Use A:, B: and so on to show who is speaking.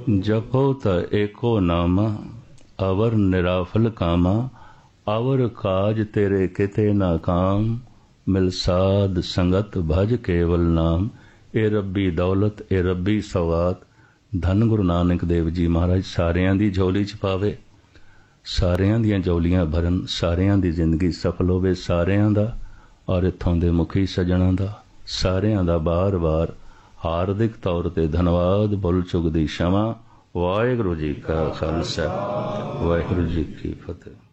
A: जपो त एको नामा अवर निराफल कामा अवर काज तेरे किते ना काम मिल साध संगत भज केवल नाम। ए रब्बी दौलत ए रब्बी सौगात धन गुरु नानक देव जी महाराज सारियां दी झोली च पावे, सारियां दियां झोलियां भरन, सारियां दी जिंदगी सफल होवे, सारियां दा और इत्थों दे मुखी सजणा दा सारियां दा बार बार हार्दिक तौर ते धन्यवाद। भुल चुक दी क्षमा। वाहिगुरू जी का खालसा वाहिगुरू जी की फतेह।